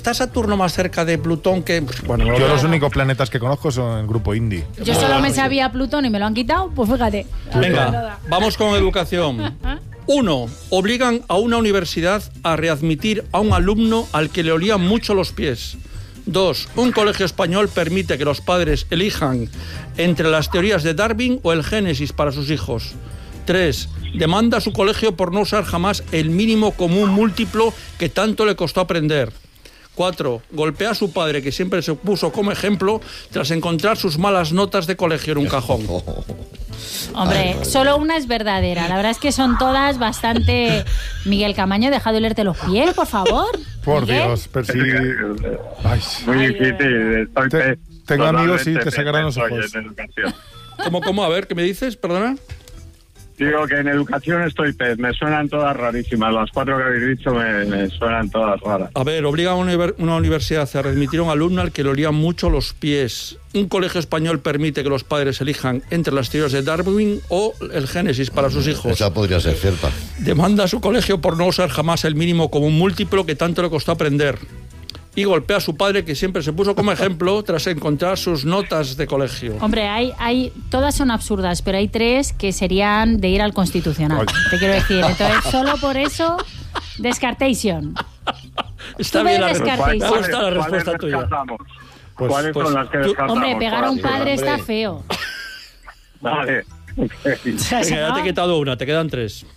¿está Saturno más cerca de Plutón que...? Bueno, yo los únicos planetas que conozco son el grupo Indy. Yo solo me sabía Plutón y me lo han quitado, pues fíjate. Venga, vamos con educación. 1. Obligan a una universidad a readmitir a un alumno al que le olían mucho los pies. 2. Un colegio español permite que los padres elijan entre las teorías de Darwin o el Génesis para sus hijos. 3. Demanda a su colegio por no usar jamás el mínimo común múltiplo que tanto le costó aprender. 4. Golpea a su padre, que siempre se puso como ejemplo, tras encontrar sus malas notas de colegio en un cajón. Hombre, solo una es verdadera. La verdad es que son todas bastante... Miguel Camaño, deja de olerte los pies, por favor. Por Miguel. Dios, pero sí... Ay, muy difícil. Tengo amigos y te sacarán los ojos. ¿Cómo? A ver, ¿qué me dices? Perdona. Digo que en educación estoy pez, me suenan todas rarísimas. Las 4 que habéis dicho me suenan todas raras. A ver, obliga a una universidad a readmitir a un alumno al que le olían mucho los pies. Un colegio español permite que los padres elijan entre las teorías de Darwin o el Génesis para sus hijos. Esa podría ser cierta. Demanda a su colegio por no usar jamás el mínimo común múltiplo que tanto le costó aprender. Y golpea a su padre, que siempre se puso como ejemplo tras encontrar sus notas de colegio. Hombre, todas son absurdas, pero hay 3 que serían de ir al Constitucional. Te quiero decir. Entonces, solo por eso, descartation. Está bien la respuesta. Me gusta la respuesta tuya. ¿Cuáles son las que descartamos? Hombre, pegar a un padre está feo. Vale. Venga, ya te he quitado una, te quedan 3.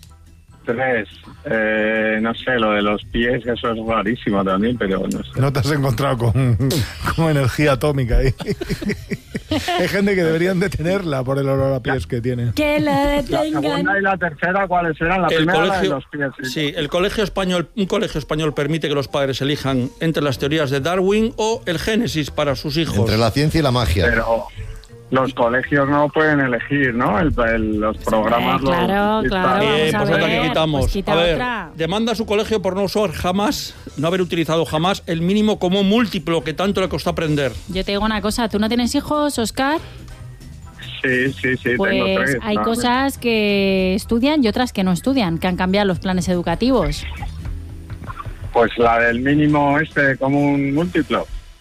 3. No sé, lo de los pies, eso es rarísimo también, pero no sé. No te has encontrado con energía atómica ahí. Hay gente que deberían detenerla por el olor a pies que tiene. Que la detengan. La segunda y la tercera, ¿cuáles eran? La primera, la de los pies. Sí, un colegio español permite que los padres elijan entre las teorías de Darwin o el Génesis para sus hijos. Entre la ciencia y la magia. Pero los colegios no pueden elegir, ¿no? Los programas... Claro. Pues otra que quitamos. Pues quita a ver, otra. demanda a su colegio por no haber utilizado jamás el mínimo común múltiplo que tanto le costó aprender. Yo te digo una cosa, ¿tú no tienes hijos, Óscar? Sí, pues tengo 3. Hay cosas que estudian y otras que no estudian, que han cambiado los planes educativos. Pues la del mínimo común múltiplo.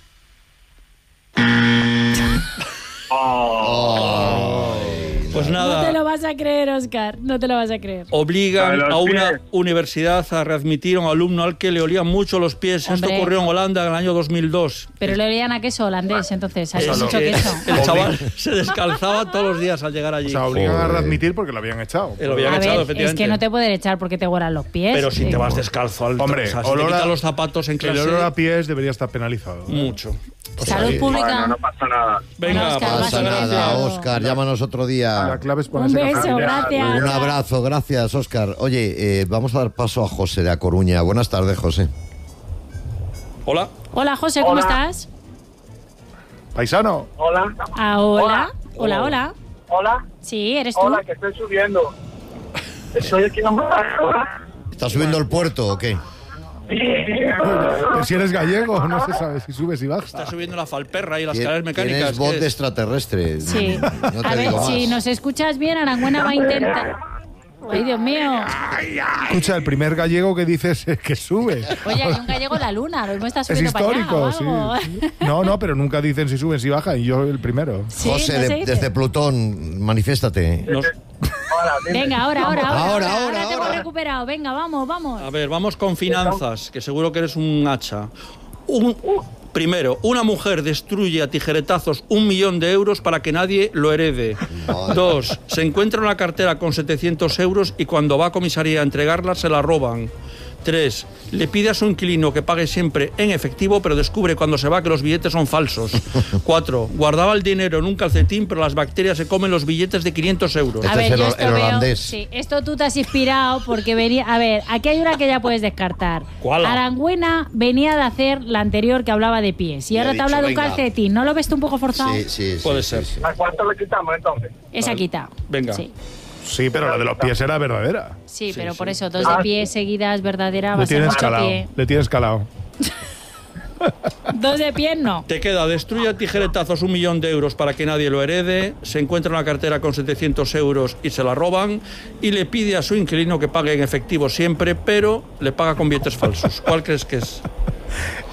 Pues nada. No te lo vas a creer, Óscar, no te lo vas a creer. Obligan a una universidad a readmitir a un alumno al que le olían mucho los pies. Hombre. Esto ocurrió en Holanda en el año 2002. Pero le olían a queso holandés, entonces, hay mucho queso. El chaval se descalzaba todos los días al llegar allí. O sea, obligan a readmitir porque lo habían echado. Lo habían echado, efectivamente. Es que no te pueden echar porque te huelan los pies. Pero si te vas descalzo al... Hombre, o sea, si te quitas los zapatos en clase... El olor a pies debería estar penalizado. Mucho. Salud pública. Bueno, no pasa nada. Venga, Óscar, No pasa vas a nada, ver. Óscar, llámanos otro día. La clave es Un ponerse beso, café. gracias. Un abrazo, gracias, Óscar. Oye, vamos a dar paso a José de A Coruña. Buenas tardes, José. Hola. Hola, José, ¿cómo estás? Paisano. Hola. Hola. Hola. Sí, ¿eres tú? Hola, que estoy subiendo. Estoy aquí en ¿Estás subiendo el puerto o qué? Pero si eres gallego, no se sabe si subes y bajas. Está subiendo la falperra y las escaleras mecánicas. Tienes voz de extraterrestre. Sí. No te A ver, digo más. si nos escuchas bien, Arangüena va a intentar... Ay, Dios mío. Escucha, el primer gallego que dices es que sube. Oye, hay un gallego en la luna, lo mismo está Es subiendo histórico, para sí. allá o algo. ¿Eh? No, pero nunca dicen si suben, si bajan, y yo el primero. Sí, José, no se dice. desde Plutón, manifiéstate. Venga, ahora Ahora. te hemos recuperado. Venga, vamos. A ver, vamos con finanzas, que seguro que eres un hacha. Primero, una mujer destruye a tijeretazos 1 millón de euros para que nadie lo herede. Madre. 2, se encuentra una cartera con 700 euros y cuando va a comisaría a entregarla se la roban. 3, le pide a su inquilino que pague siempre en efectivo, pero descubre cuando se va que los billetes son falsos. 4, guardaba el dinero en un calcetín, pero las bacterias se comen los billetes de 500 euros. A ver, es yo el esto veo... holandés. Sí, esto tú te has inspirado porque venía... A ver, aquí hay una que ya puedes descartar. ¿Cuál? Arangüena venía de hacer la anterior que hablaba de pies. Y ha ahora te dicho, habla de un venga. calcetín. ¿No lo ves tú un poco forzado? Sí. Puede ser. sí. ¿A cuánto le quitamos entonces? Esa quita. Venga. Sí, Sí, pero la de los pies era verdadera. sí, pero por eso, 2 de pie seguidas verdadera va Le a ser tienes mucho calado. pie. Le tienes calado. 2 de pie no. Te queda, destruye a tijeretazos 1 millón de euros para que nadie lo herede, se encuentra una cartera con 700 euros y se la roban, y le pide a su inquilino que pague en efectivo siempre, pero le paga con billetes falsos. ¿Cuál crees que es?